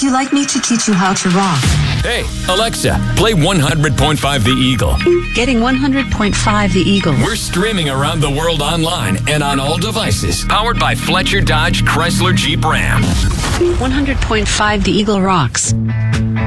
you like me to teach you how to rock? Hey, Alexa, play 100.5 The Eagle. Getting 100.5 The Eagle. We're streaming around the world online and on all devices. Powered by Fletcher Dodge Chrysler Jeep Ram. 100.5 The Eagle rocks.